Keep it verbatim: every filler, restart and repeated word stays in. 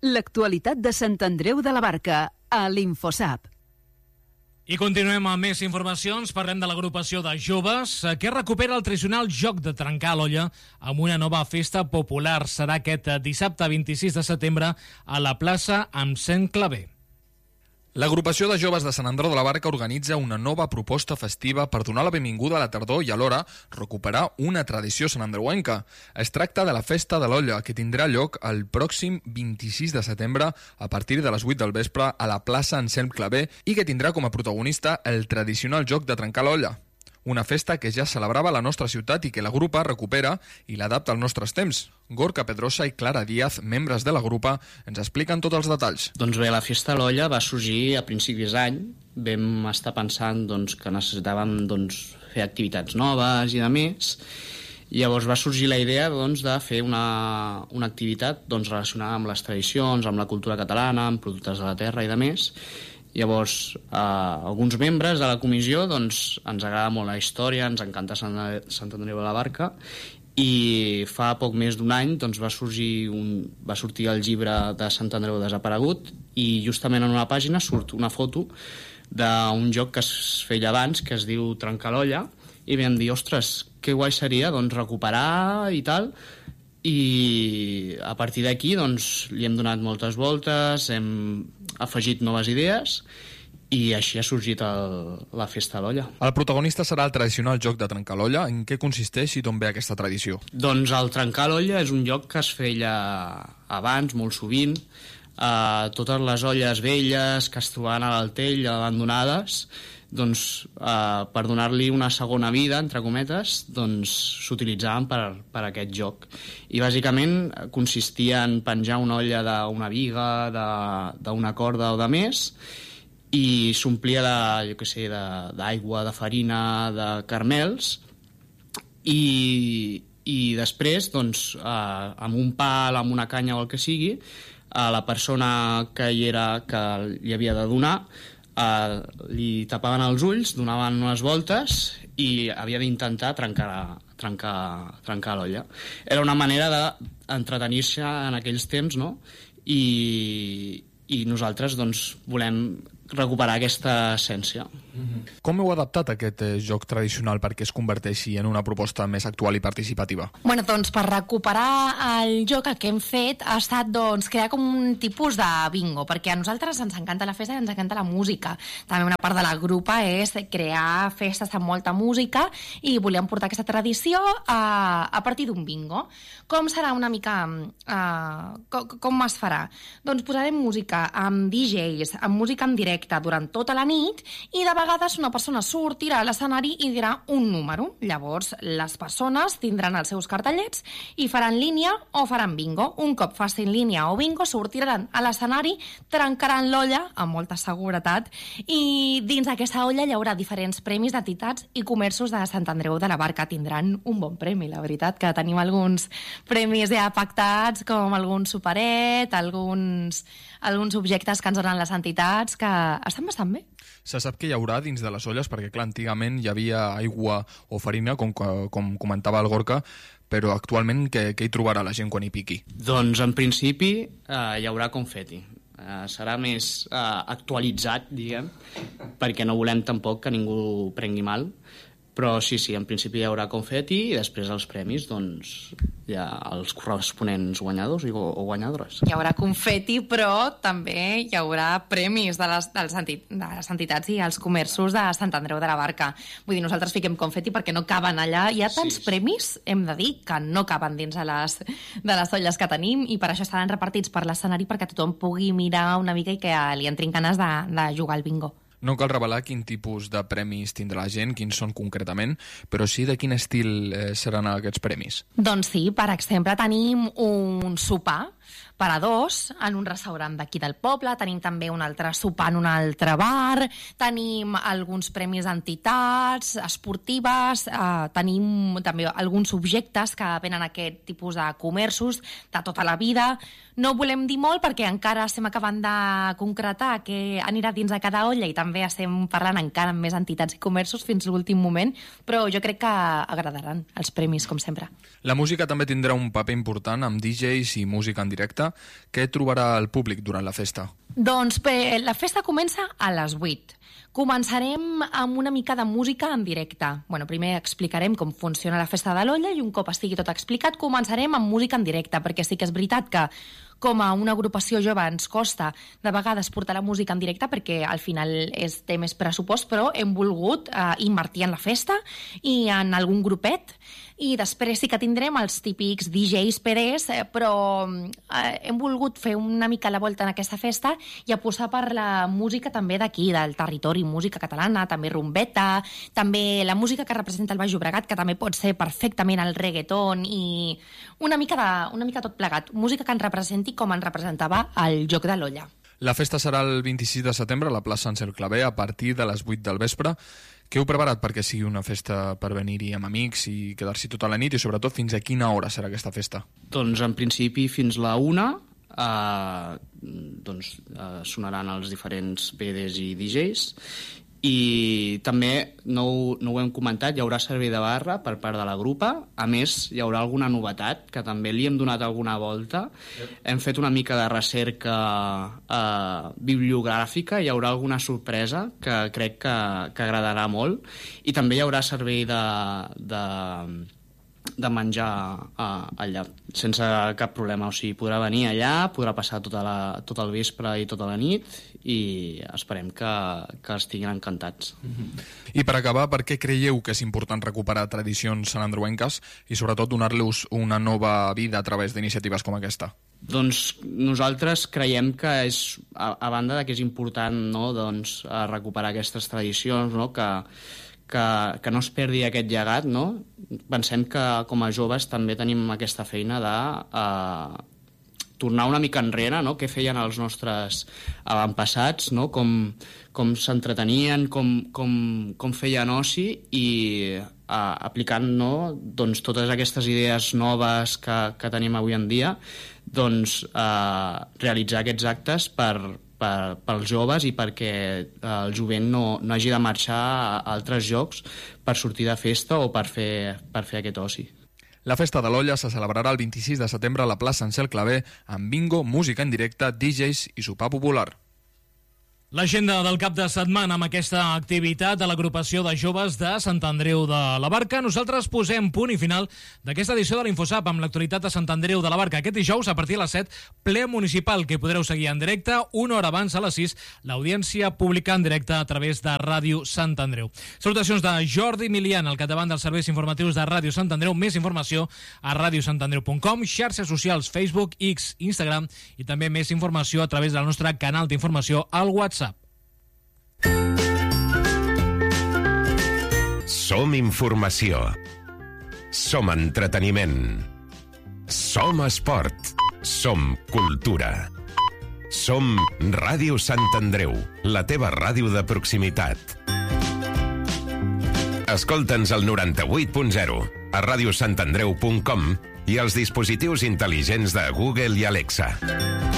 L'actualitat de Sant Andreu de la Barca, a l'Infosap. I continuem amb més informacions. Parlem de l'agrupació de joves que recupera el tradicional joc de trencar l'olla amb una nova festa popular. Serà aquest dissabte vint-i-sis de setembre a la plaça amb cent claver. L'agrupació de joves de Sant Andreu de la Barca organitza una nova proposta festiva per donar la benvinguda a la tardor i alhora recuperar una tradició santandreuenca. Es tracta de la Festa de l'Olla, que tindrà lloc el pròxim vint-i-sis de setembre a partir de les vuit del vespre a la plaça Anselm Clavé i que tindrà com a protagonista el tradicional joc de trencar l'olla. Una festa que ja celebrava la nostra ciutat i que la grupa recupera i l'adapta als nostres temps. Gorka Pedrosa i Clara Díaz, membres de la grupa, ens expliquen tots els detalls. Doncs bé, la Festa de l'Olla va sorgir a principis d'any. Vam estar pensant doncs, que necessitàvem doncs, fer activitats noves i de més. I llavors va sorgir la idea doncs, de fer una, una activitat doncs, relacionada amb les tradicions, amb la cultura catalana, amb productes de la terra i de més. Llavors, eh, alguns membres de la comissió doncs, ens agrada molt la història, ens encanta Sant, Sant Andreu de la Barca, i fa poc més d'un any doncs, va, sorgir un, va sortir el llibre de Sant Andreu desaparegut i justament en una pàgina surt una foto d'un joc que es feia abans, que es diu Trencar l'Olla, i vam dir, ostres, que guai seria doncs, recuperar i tal. I a partir d'aquí doncs, li hem donat moltes voltes, hem afegit noves idees i així ha sorgit el, la Festa de l'Olla. El protagonista serà el tradicional joc de trencar l'olla. En què consisteix i d'on ve aquesta tradició? Doncs el trencar l'olla és un joc que es feia abans, molt sovint. Uh, totes les olles velles que es trobaven a l'Altell, abandonades, doncs, uh, per donar-li una segona vida, entre cometes, doncs s'utilitzaven per, per aquest joc. I bàsicament consistia en penjar una olla d'una viga, d'una corda o de més, i s'omplia de, jo què sé, d'aigua, de, de farina, de caramels, i, i després, doncs, uh, amb un pal, amb una canya o el que sigui, a la persona que hi era, que li havia de donar, Uh, li tapaven els ulls, donaven unes voltes i havia d'intentar trencar, trencar, trencar l'olla. Era una manera d'entretenir-se en aquells temps, no? I, i nosaltres doncs, volem recuperar aquesta essència. Mm-hmm. Com heu adaptat aquest eh, joc tradicional perquè es converteixi en una proposta més actual i participativa? Bueno, doncs per recuperar el joc el que hem fet ha estat doncs, crear com un tipus de bingo, perquè a nosaltres ens encanta la festa i ens encanta la música. També una part de la grupa és crear festes amb molta música i volíem portar aquesta tradició a, a partir d'un bingo. Com serà una mica... Uh, com, com es farà? Doncs posarem música amb D Js, amb música en directe durant tota la nit i de vegades una persona sortirà a l'escenari i dirà un número. Llavors les persones tindran els seus cartellets i faran línia o faran bingo. Un cop facin línia o bingo sortiran a l'escenari, trencaran l'olla amb molta seguretat i dins d'aquesta olla hi haurà diferents premis d'entitats i comerços de Sant Andreu de la Barca. Tindran un bon premi, la veritat, que tenim alguns premis ja pactats com algun superet, alguns, alguns objectes que ens donen les entitats que estan bastant bé. Se sap que hi haurà dins de les olles, perquè clar, antigament hi havia aigua o farina, com, com comentava el Gorka, però actualment què, què hi trobarà la gent quan hi piqui? Doncs en principi eh, hi haurà confeti. Eh, serà més eh, actualitzat, diguem, perquè no volem tampoc que ningú prengui mal. Però sí, sí, en principi hi haurà confeti i després els premis, doncs, hi ha els corresponents guanyadors o guanyadores. Hi haurà confeti, però també hi haurà premis de les, dels enti- de les entitats i els comerços de Sant Andreu de la Barca. Vull dir, nosaltres fiquem confeti perquè no caben allà. Hi ha tants sí. premis, hem de dir, que no caben dins de les, de les olles que tenim i per això estaran repartits per l'escenari perquè tothom pugui mirar una mica i que li entrin ganes de, de jugar al bingo. No cal revelar quin tipus de premis tindrà la gent, quins són concretament, però sí de quin estil eh, seran aquests premis. Doncs sí, per exemple, tenim un sopar per a dos en un restaurant d'aquí del poble, tenim també un altre sopar en un altre bar, tenim alguns premis d'entitats esportives, eh, tenim també alguns objectes que venen aquest tipus de comerços de tota la vida. No volem dir molt perquè encara estem acabant de concretar què anirà dins de cada olla i també estem parlant encara amb més entitats i comerços fins a l'últim moment, però jo crec que agradaran els premis, com sempre. La música també tindrà un paper important amb D Js i música en directe. què trobarà el públic durant la festa? Doncs bé, la festa comença a les vuit. Començarem amb una mica de música en directe. Bueno, primer explicarem com funciona la Festa de l'Olla i un cop estigui tot explicat començarem amb música en directe, perquè sí que és veritat que com a una agrupació jove ens costa de vegades portar la música en directe perquè al final és, té més pressupost, però hem volgut eh, invertir en la festa i en algun grupet, i després sí que tindrem els típics D Js P Ds, eh, però eh, hem volgut fer una mica la volta en aquesta festa i apostar per la música també d'aquí, del territori, música catalana, també rumbeta, també la música que representa el Baix Llobregat, que també pot ser perfectament el reggaeton i una mica, de, una mica tot plegat, música que ens representi com en representava el Joc de l'Olla. La festa serà el vint-i-sis de setembre a la plaça Ansel Clavé a partir de les vuit del vespre. Què heu preparat perquè sigui una festa per venir-hi amb amics i quedar-s'hi tota la nit i sobretot fins a quina hora serà aquesta festa? Doncs en principi fins la una eh, doncs, eh, sonaran els diferents P Ds i D Js i també, no ho, no ho hem comentat, hi haurà servei de barra per part de la grupa. A més, hi haurà alguna novetat, que també li hem donat alguna volta. Hem fet una mica de recerca eh, bibliogràfica, hi haurà alguna sorpresa que crec que, que agradarà molt. I també hi haurà servei de, de, de menjar eh, allà, sense cap problema. O sigui, podrà venir allà, podrà passar tota la, tot el vespre i tota la nit, i esperem que, que estiguin encantats. Mm-hmm. I per acabar, per què creieu que és important recuperar tradicions sanandroenques i sobretot donar-los una nova vida a través d'iniciatives com aquesta? Doncs nosaltres creiem que és, a, a banda de que és important, no, doncs, recuperar aquestes tradicions, no, que, que, que no es perdi aquest llegat, no? Pensem que com a joves també tenim aquesta feina de eh, tornar una mica enrere, no? Què feien els nostres avantpassats, no? Com, com s'entretenien, com, com, com feien oci i eh, aplicant, no? Doncs totes aquestes idees noves que, que tenim avui en dia, doncs eh, realitzar aquests actes per, per, pels joves i perquè el jovent no, no hagi de marxar a altres llocs per sortir de festa o per fer, per fer aquest oci. La Festa de l'Olla se celebrarà el vint-i-sis de setembre a la plaça Ansel Clavé amb bingo, música en directe, D Js i sopar popular. L'agenda del cap de setmana amb aquesta activitat de l'agrupació de joves de Sant Andreu de la Barca. Nosaltres posem punt i final d'aquesta edició de l'Infosap amb l'actualitat de Sant Andreu de la Barca. Aquest dijous, a partir de les set, ple municipal, que podreu seguir en directe. Una hora abans, a les sis, l'audiència pública en directe a través de Ràdio Sant Andreu. Salutacions de Jordi Milian, al capdavant dels serveis informatius de Ràdio Sant Andreu. Més informació a radio sant andreu punt com, xarxes socials, Facebook, X, Instagram i també més informació a través del nostre canal d'informació al WhatsApp. Som informació. Som entreteniment. Som esport. Som cultura. Som Ràdio Sant Andreu, la teva ràdio de proximitat. Escolta'ns al noranta-vuit punt zero, a radio sant andreu punt com i als dispositius intel·ligents de Google i Alexa.